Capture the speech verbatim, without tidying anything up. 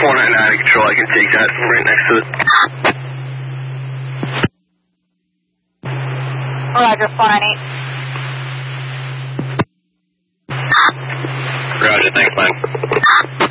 four nine nine control, I can take that. I'm right next to it. Roger, four nine eight. Roger, thanks, man.